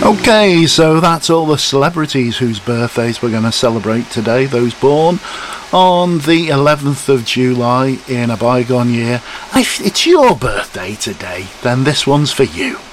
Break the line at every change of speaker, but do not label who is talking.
Okay, so that's all the celebrities whose birthdays we're going to celebrate today. Those born on the 11th of July in a bygone year. If it's your birthday today, then this one's for you.